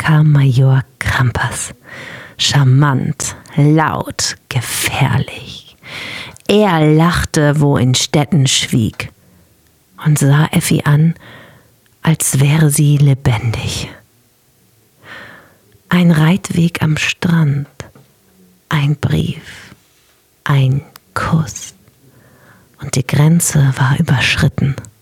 kam Major Krampas. Charmant, laut, gefährlich. Er lachte, wo in Städten schwieg, und sah Effi an, als wäre sie lebendig. Ein Reitweg am Strand, ein Brief, ein Kuss, und die Grenze war überschritten.